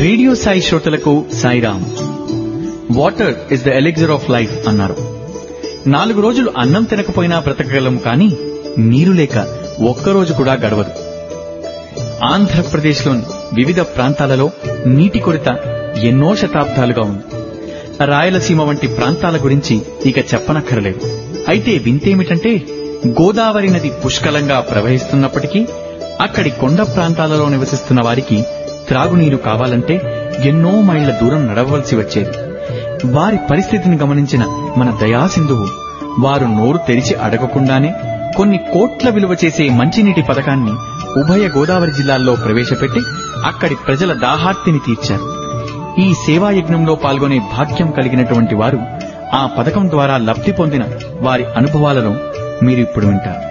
Radio Sai శ్రోతలకు Sairam. Water is the elixir of life అన్నారు. 4 రోజులు అన్నం తినకపోయినా బ్రతకగలం, కానీ నీరు లేక ఒక్కరోజు కూడా గడవదు. ఆంధ్రప్రదేశ్లోని వివిధ ప్రాంతాలలో నీటి కొరత ఎన్నో శతాబ్దాలుగా ఉంది. రాయలసీమ వంటి ప్రాంతాల గురించి ఇక చెప్పనక్కరలేదు. అయితే వింతేమిటంటే, గోదావరి నది పుష్కలంగా ప్రవహిస్తున్నప్పటికీ అక్కడి కొండ ప్రాంతాలలో నివసిస్తున్న వారికి త్రాగునీరు కావాలంటే ఎన్నో మైళ్ల దూరం నడవవలసి వచ్చేది. వారి పరిస్థితిని గమనించిన మన దయాసింధువు వారు నోరు తెరిచి అడగకుండానే కొన్ని కోట్ల విలువ చేసే మంచినీటి పథకాన్ని ఉభయ గోదావరి జిల్లాల్లో ప్రవేశపెట్టి అక్కడి ప్రజల దాహార్తిని తీర్చారు. ఈ సేవాయజ్ఞంలో పాల్గొనే భాగ్యం కలిగినటువంటి వారు ఆ పథకం ద్వారా లబ్ధి పొందిన వారి అనుభవాలను మీరు ఇప్పుడు వింటారు.